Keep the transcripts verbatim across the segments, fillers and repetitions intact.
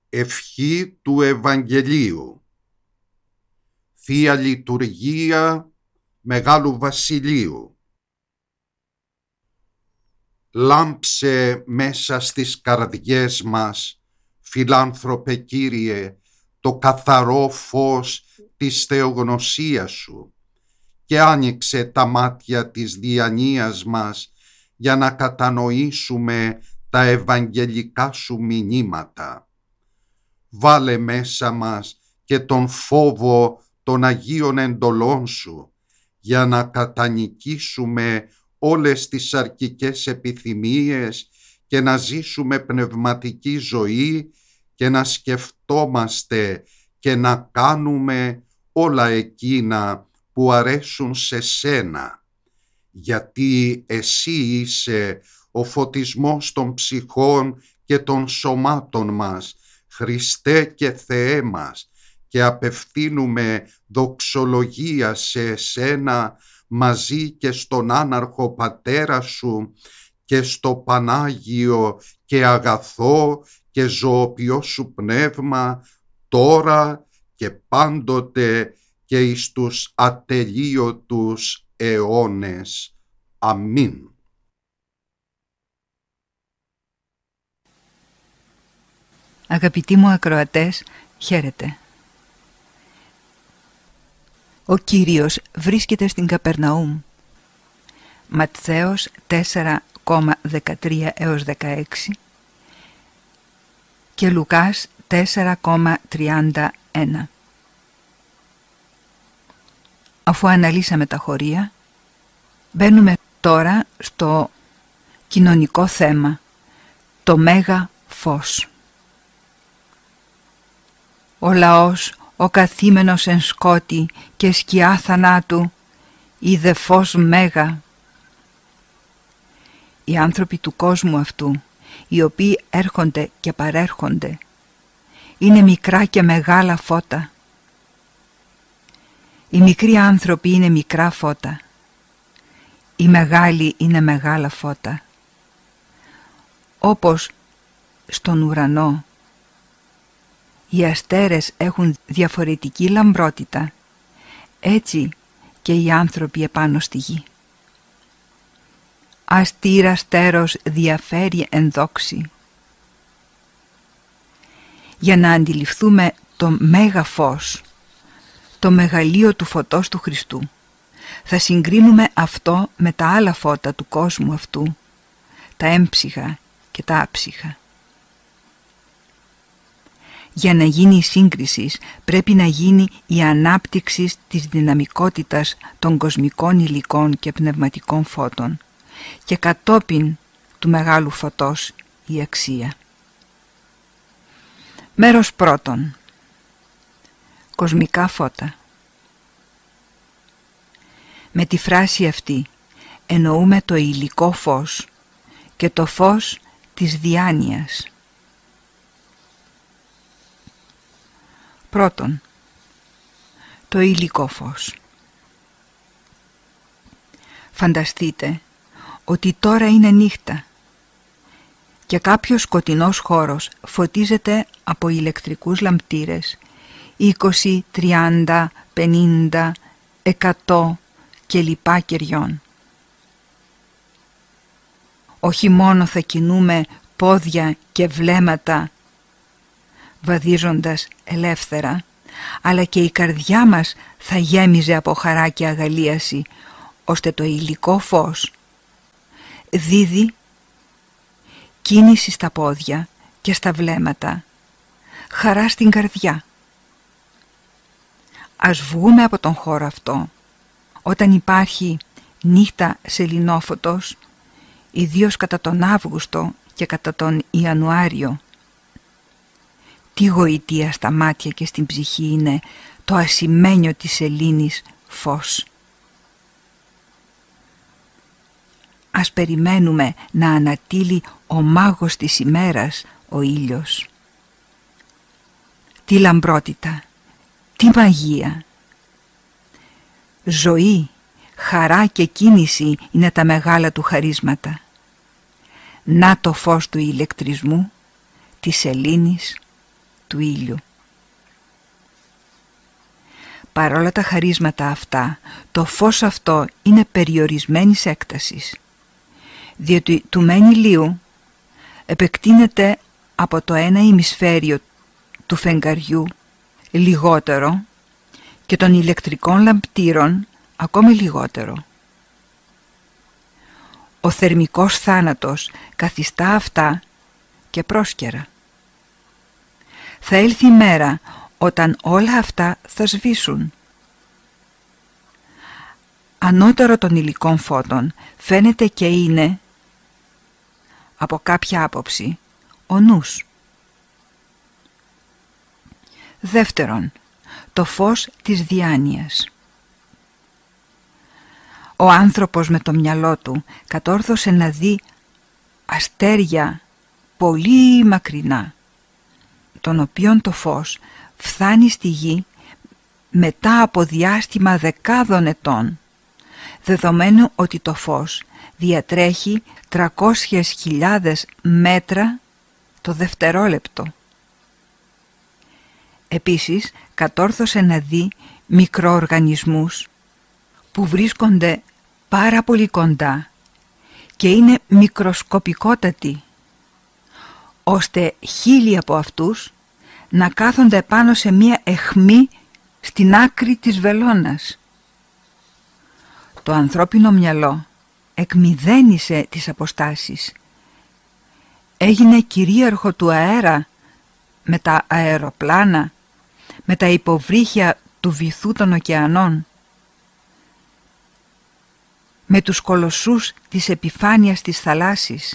Ευχή του Ευαγγελίου. Θεία Λειτουργία Μεγάλου Βασιλείου. Λάμψε μέσα στις καρδιές μας, φιλάνθρωπε Κύριε, το καθαρό φως της θεογνωσίας Σου και άνοιξε τα μάτια της διανοίας μας για να κατανοήσουμε τα ευαγγελικά Σου μηνύματα. Βάλε μέσα μας και τον φόβο των Αγίων εντολών Σου για να κατανικήσουμε όλες τις αρκικές επιθυμίες και να ζήσουμε πνευματική ζωή και να σκεφτόμαστε και να κάνουμε όλα εκείνα που αρέσουν σε Σένα, γιατί Εσύ είσαι ο φωτισμός των ψυχών και των σωμάτων μας, Χριστέ και Θεέ μας, και απευθύνουμε δοξολογία σε Εσένα μαζί και στον άναρχο Πατέρα Σου και στο Πανάγιο και αγαθό και ζωοποιό Σου Πνεύμα, τώρα και πάντοτε και εις τους ατελείωτους αιώνες. Αμήν. Αγαπητοί μου ακροατές, χαίρετε. Ο Κύριος βρίσκεται στην Καπερναούμ. Ματθαίος τέσσερα δεκατρία έως δεκαέξι και Λουκάς τέσσερα τριάντα ένα. Αφού αναλύσαμε τα χωρία, μπαίνουμε τώρα στο κοινωνικό θέμα, το Μέγα Φως. Ο λαός, ο καθήμενος εν σκότη και σκιά θανάτου, είδε φως μέγα. Οι άνθρωποι του κόσμου αυτού, οι οποίοι έρχονται και παρέρχονται, είναι μικρά και μεγάλα φώτα. Οι μικροί άνθρωποι είναι μικρά φώτα. Οι μεγάλοι είναι μεγάλα φώτα. Όπως στον ουρανό οι αστέρες έχουν διαφορετική λαμπρότητα, έτσι και οι άνθρωποι επάνω στη γη. Αστήρα αστέρος διαφέρει εν δόξη. Για να αντιληφθούμε το μέγα φως, το μεγαλείο του φωτός του Χριστού, θα συγκρίνουμε αυτό με τα άλλα φώτα του κόσμου αυτού, τα έμψυχα και τα άψυχα. Για να γίνει η σύγκριση πρέπει να γίνει η ανάπτυξη της δυναμικότητας των κοσμικών υλικών και πνευματικών φώτων και κατόπιν του μεγάλου φωτός η αξία. Μέρος πρώτον. Κοσμικά φώτα. Με τη φράση αυτή εννοούμε το υλικό φως και το φως της διάνοιας. Πρώτον, το υλικό φως. Φανταστείτε ότι τώρα είναι νύχτα και κάποιος σκοτεινός χώρος φωτίζεται από ηλεκτρικούς λαμπτήρες είκοσι, τριάντα, πενήντα, εκατό και λοιπά κεριών. Όχι μόνο θα κινούμε πόδια και βλέμματα βαδίζοντας ελεύθερα, αλλά και η καρδιά μας θα γέμιζε από χαρά και αγαλίαση, ώστε το υλικό φως δίδει κίνηση στα πόδια και στα βλέμματα, χαρά στην καρδιά. Ας βγούμε από τον χώρο αυτό, όταν υπάρχει νύχτα σεληνόφωτος, ιδίως κατά τον Αύγουστο και κατά τον Ιανουάριο. Τι γοητεία στα μάτια και στην ψυχή είναι το ασημένιο της σελήνης φως. Ας περιμένουμε να ανατείλει ο μάγος της ημέρας, ο ήλιος. Τι λαμπρότητα, τι μαγεία. Ζωή, χαρά και κίνηση είναι τα μεγάλα του χαρίσματα. Να το φως του ηλεκτρισμού, της σελήνης, του ήλιου. Παρόλα τα χαρίσματα αυτά, το φως αυτό είναι περιορισμένης έκτασης, διότι του μεν ηλίου επεκτείνεται από το ένα ημισφαίριο του φεγγαριού λιγότερο και των ηλεκτρικών λαμπτήρων ακόμη λιγότερο. Ο θερμικός θάνατος καθιστά αυτά και πρόσκαιρα. Θα έλθει η μέρα όταν όλα αυτά θα σβήσουν. Ανώτερο των υλικών φώτων φαίνεται και είναι, από κάποια άποψη, ο νους. Δεύτερον, το φως της διάνοιας. Ο άνθρωπος με το μυαλό του κατόρθωσε να δει αστέρια πολύ μακρινά, των οποίων το φως φθάνει στη γη μετά από διάστημα δεκάδων ετών, δεδομένου ότι το φως διατρέχει τριακόσιες χιλιάδες μέτρα το δευτερόλεπτο. Επίσης κατόρθωσε να δει μικροοργανισμούς που βρίσκονται πάρα πολύ κοντά και είναι μικροσκοπικότατοι, ώστε χίλιοι από αυτούς να κάθονται πάνω σε μία αιχμή στην άκρη της βελόνας. Το ανθρώπινο μυαλό εκμηδένισε τις αποστάσεις. Έγινε κυρίαρχο του αέρα με τα αεροπλάνα, με τα υποβρύχια του βυθού των ωκεανών, με τους κολοσσούς της επιφάνειας της θαλάσσης.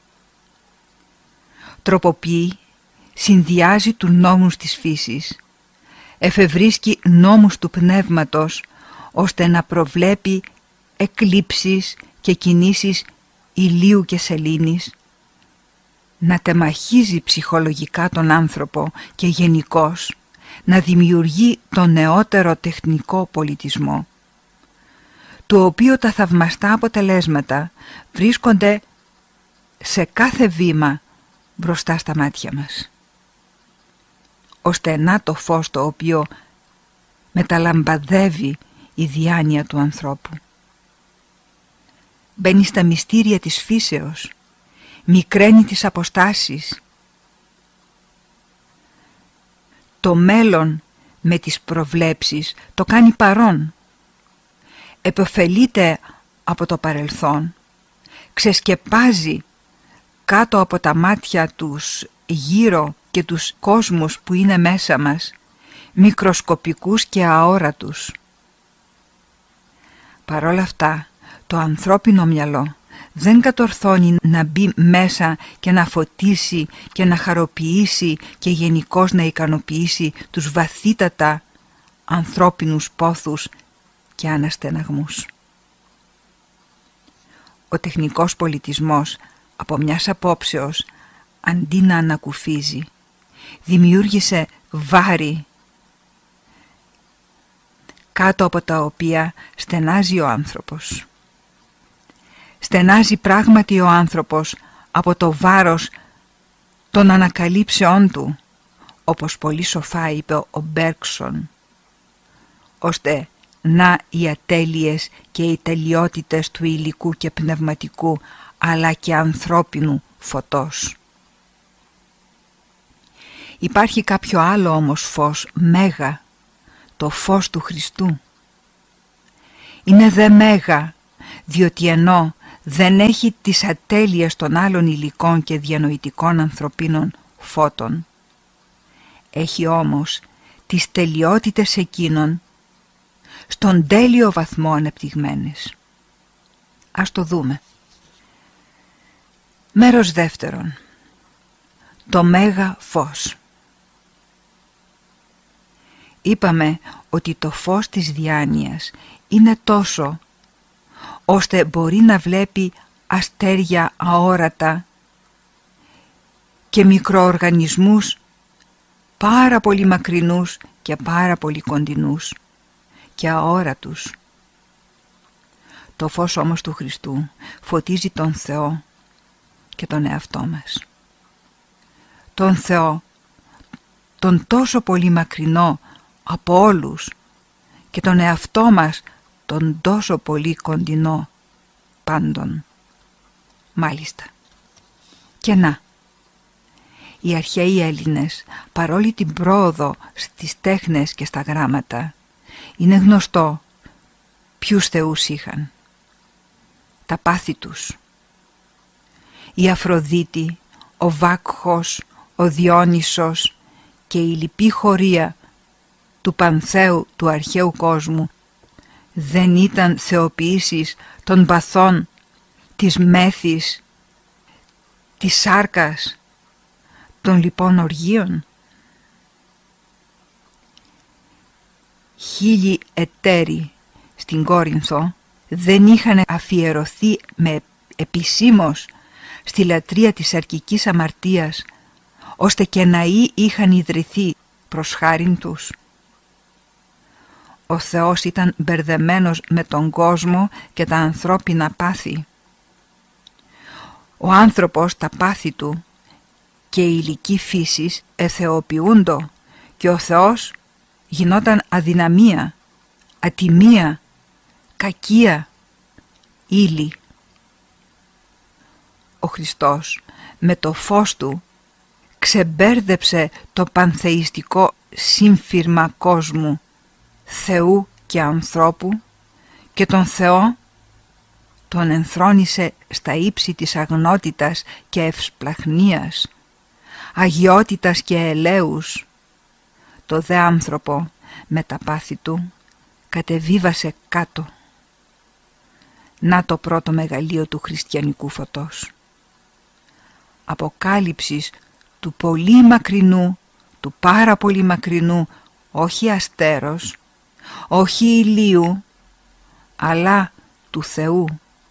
Τροποποιεί, συνδυάζει τους νόμους της φύσης, εφευρίσκει νόμους του πνεύματος, ώστε να προβλέπει εκλήψεις και κινήσεις ηλίου και σελήνης, να τεμαχίζει ψυχολογικά τον άνθρωπο και γενικώς να δημιουργεί τον νεότερο τεχνικό πολιτισμό, του οποίου τα θαυμαστά αποτελέσματα βρίσκονται σε κάθε βήμα μπροστά στα μάτια μας. Ώστε να το φως το οποίο μεταλαμπαδεύει η διάνοια του ανθρώπου. Μπαίνει στα μυστήρια της φύσεως, μικραίνει τις αποστάσεις. Το μέλλον με τις προβλέψεις το κάνει παρόν. Επωφελείται από το παρελθόν, ξεσκεπάζει κάτω από τα μάτια τους γύρω και τους κόσμους που είναι μέσα μας, μικροσκοπικούς και αόρατους. Παρόλα αυτά, το ανθρώπινο μυαλό δεν κατορθώνει να μπει μέσα και να φωτίσει και να χαροποιήσει και γενικώς να ικανοποιήσει τους βαθύτατα ανθρώπινους πόθους και αναστεναγμούς. Ο τεχνικός πολιτισμός από μιας απόψεως, αντί να ανακουφίζει, δημιούργησε βάρη κάτω από τα οποία στενάζει ο άνθρωπος. Στενάζει πράγματι ο άνθρωπος από το βάρος των ανακαλύψεών του, όπως πολύ σοφά είπε ο Μπέργκσον, ώστε να οι ατέλειες και οι τελειότητες του υλικού και πνευματικού αλλά και ανθρώπινου φωτός. Υπάρχει κάποιο άλλο όμως φως μέγα, το φως του Χριστού. Είναι δε μέγα, διότι ενώ δεν έχει τις ατέλειες των άλλων υλικών και διανοητικών ανθρωπίνων φώτων, έχει όμως τις τελειότητες εκείνων στον τέλειο βαθμό ανεπτυγμένες. Ας το δούμε. Μέρος δεύτερον. Το μέγα φως. Είπαμε ότι το φως της διάνοιας είναι τόσο ώστε μπορεί να βλέπει αστέρια αόρατα και μικροοργανισμούς πάρα πολύ μακρινούς και πάρα πολύ κοντινούς και αόρατους. Το φως όμως του Χριστού φωτίζει τον Θεό και τον εαυτό μας. Τον Θεό τον τόσο πολύ μακρινό από όλους και τον εαυτό μας τον τόσο πολύ κοντινό πάντων. Μάλιστα. Και να, οι αρχαίοι Έλληνες, παρόλη την πρόοδο στις τέχνες και στα γράμματα, είναι γνωστό ποιους θεούς είχαν. Τα πάθη τους. Η Αφροδίτη, ο Βάκχος, ο Διόνυσος και η λοιπή χωρία του Πανθέου του αρχαίου κόσμου δεν ήταν θεοποιήσεις των παθών, της Μέθης, της Σάρκας, των λοιπών οργείων. Χίλιοι εταίροι στην Κόρινθο δεν είχαν αφιερωθεί με επισήμως στη λατρεία της αρκικής αμαρτίας, ώστε και ναοί είχαν ιδρυθεί προς χάριν τους. Ο Θεός ήταν μπερδεμένος με τον κόσμο και τα ανθρώπινα πάθη. Ο άνθρωπος τα πάθη του και η υλική φύσης εθεοποιούντο και ο Θεός γινόταν αδυναμία, ατιμία, κακία, ύλη. Ο Χριστός με το φως του ξεμπέρδεψε το πανθεϊστικό σύμφυρμα κόσμου, Θεού και ανθρώπου, και τον Θεό τον ενθρόνισε στα ύψη της αγνότητας και ευσπλαχνίας, αγιότητας και ελέους. Το δε άνθρωπο με τα πάθη του κατεβίβασε κάτω. Να το πρώτο μεγαλείο του χριστιανικού φωτός. Αποκάλυψης του πολύ μακρινού, του πάρα πολύ μακρινού, όχι αστέρος, όχι ηλίου, αλλά του Θεού.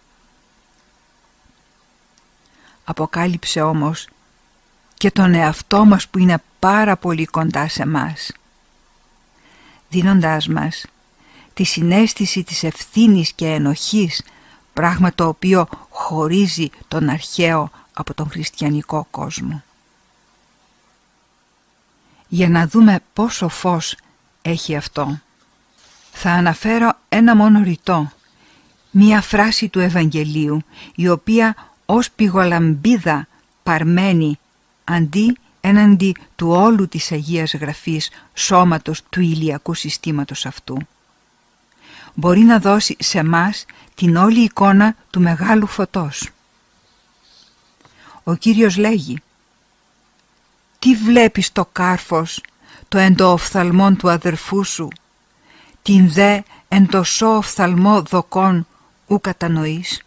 Αποκάλυψε όμως και τον εαυτό μας που είναι πάρα πολύ κοντά σε μας, δίνοντάς μας τη συναίσθηση της ευθύνης και ενοχής, πράγμα το οποίο χωρίζει τον αρχαίο από τον χριστιανικό κόσμο. Για να δούμε πόσο φως έχει αυτό, θα αναφέρω ένα μόνο ρητό, μία φράση του Ευαγγελίου, η οποία ως πηγολαμπίδα παρμένη αντί έναντι του όλου της Αγίας Γραφής σώματος του ηλιακού συστήματος αυτού. Μπορεί να δώσει σε μας την όλη εικόνα του μεγάλου φωτός. Ο Κύριος λέγει: «Τι βλέπεις το κάρφος, το εν το οφθαλμόν του αδερφού σου, την δε εν το σώ οφθαλμό δοκών ου κατανοείς?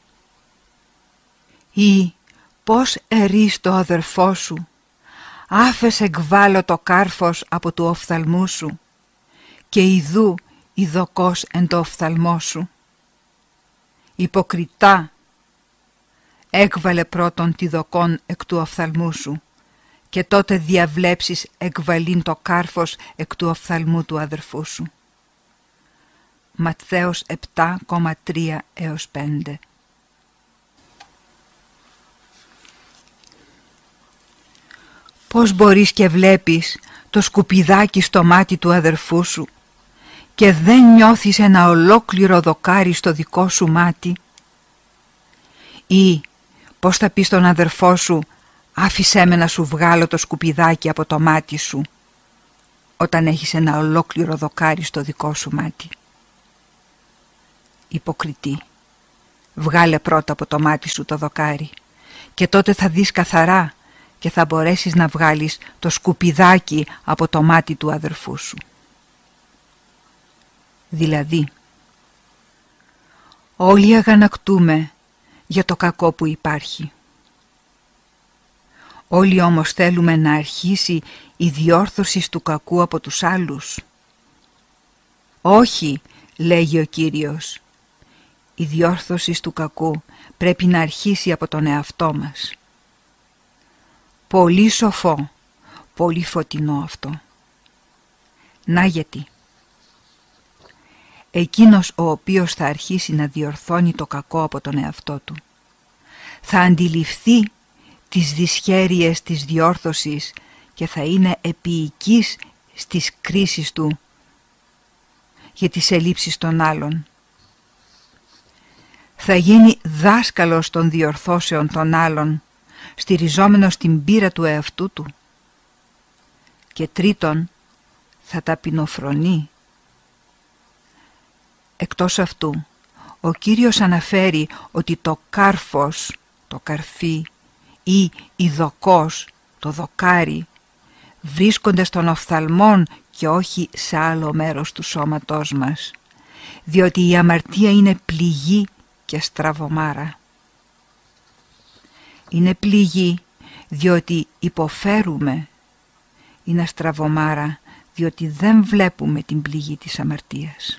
Ή πώς ερείς το αδερφό σου, άφες εκβάλλω το κάρφος από του οφθαλμού σου, και ιδού η δοκός εν το οφθαλμό σου? Υποκριτά, έκβαλε πρώτον τη δοκόν εκ του οφθαλμού σου, και τότε διαβλέψεις εκβαλήν το κάρφος εκ του οφθαλμού του αδερφού σου». Ματθαίος επτά τρία έως πέντε. Πώς μπορείς και βλέπεις το σκουπιδάκι στο μάτι του αδερφού σου και δεν νιώθεις ένα ολόκληρο δοκάρι στο δικό σου μάτι? Ή πώς θα πεις στον αδερφό σου, άφησέ με να σου βγάλω το σκουπιδάκι από το μάτι σου, όταν έχεις ένα ολόκληρο δοκάρι στο δικό σου μάτι? Υποκριτή, βγάλε πρώτα από το μάτι σου το δοκάρι και τότε θα δεις καθαρά και θα μπορέσεις να βγάλεις το σκουπιδάκι από το μάτι του αδερφού σου. Δηλαδή, όλοι αγανακτούμε για το κακό που υπάρχει. Όλοι όμως θέλουμε να αρχίσει η διόρθωση του κακού από τους άλλους. Όχι, λέγει ο Κύριος, η διόρθωση του κακού πρέπει να αρχίσει από τον εαυτό μας. Πολύ σοφό, πολύ φωτεινό αυτό. Να γιατί. Εκείνος ο οποίος θα αρχίσει να διορθώνει το κακό από τον εαυτό του θα αντιληφθεί τις δυσχέρειες της διόρθωσης και θα είναι επίοικης στις κρίσεις του για τις ελλείψεις των άλλων. Θα γίνει δάσκαλος των διορθώσεων των άλλων, στηριζόμενος στην πείρα του εαυτού του. Και τρίτον, θα ταπεινοφρονεί. Εκτός αυτού, ο Κύριος αναφέρει ότι το κάρφος, το καρφί, ή η δοκός, το δοκάρι, βρίσκονται στον οφθαλμόν και όχι σε άλλο μέρος του σώματός μας, διότι η αμαρτία είναι πληγή και στραβωμάρα. Είναι πληγή διότι υποφέρουμε, είναι στραβωμάρα διότι δεν βλέπουμε την πληγή της αμαρτίας.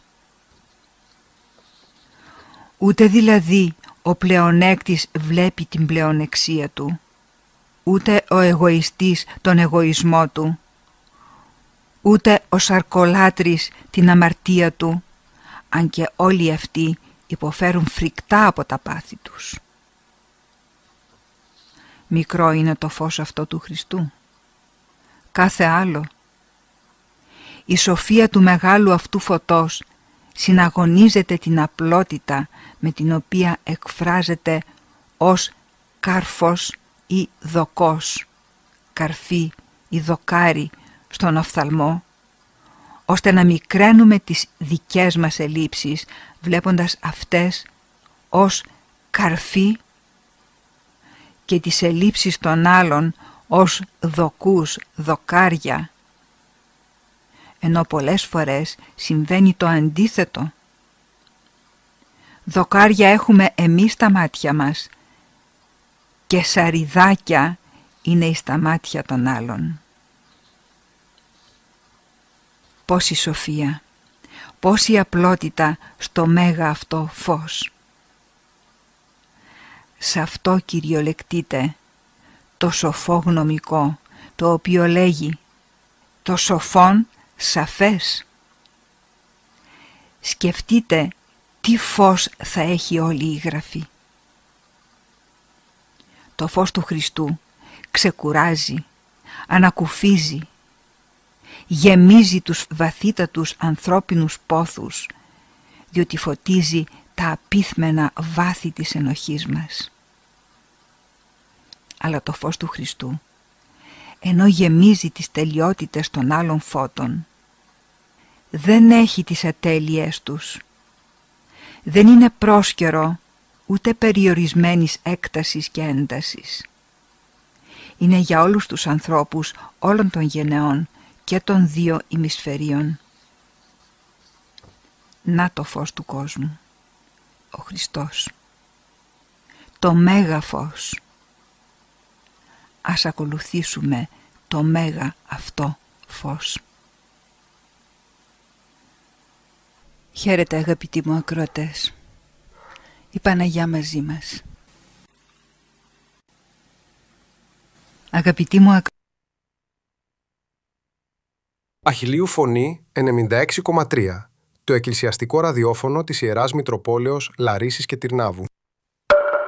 Ούτε δηλαδή ο πλεονέκτης βλέπει την πλεονεξία του, ούτε ο εγωιστής τον εγωισμό του, ούτε ο σαρκολάτρης την αμαρτία του, αν και όλοι αυτοί υποφέρουν φρικτά από τα πάθη τους. Μικρό είναι το φως αυτό του Χριστού, κάθε άλλο. Η σοφία του μεγάλου αυτού φωτός συναγωνίζεται την απλότητα με την οποία εκφράζεται ως κάρφος ή δοκός, καρφί ή δοκάρι στον οφθαλμό, ώστε να μικραίνουμε τις δικές μας ελλείψεις βλέποντας αυτές ως καρφί και τις ελλείψεις των άλλων ως δοκούς, δοκάρια, ενώ πολλές φορές συμβαίνει το αντίθετο. Δοκάρια έχουμε εμείς στα μάτια μας και σαριδάκια είναι εις τα μάτια των άλλων. Πόση σοφία, πόση απλότητα στο μέγα αυτό φως. Σε αυτό κυριολεκτείται το σοφό γνωμικό, το οποίο λέγει το σοφόν σαφές. Σκεφτείτε τι φως θα έχει όλη η Γραφή. Το φως του Χριστού ξεκουράζει, ανακουφίζει, γεμίζει τους βαθύτατους ανθρώπινους πόθους, διότι φωτίζει τα απίθμενα βάθη της ενοχής μας. Αλλά το φως του Χριστού, ενώ γεμίζει τις τελειότητες των άλλων φώτων, δεν έχει τις ατέλειές τους. Δεν είναι πρόσκαιρο ούτε περιορισμένης έκτασης και έντασης. Είναι για όλους τους ανθρώπους όλων των γενεών και των δύο ημισφαιρίων. Να το φως του κόσμου, ο Χριστός, το μέγα φως. Ας ακολουθήσουμε το μέγα αυτό φως. Χαίρετε αγαπητοί μου ακροατές, η Παναγιά μαζί μας. Αγαπητοί μου ακροατές, Αχιλλείου Φωνή ενενήντα έξι κόμμα τρία, το εκκλησιαστικό ραδιόφωνο της Ιεράς Μητροπόλεως Λαρίσης και Τυρνάβου.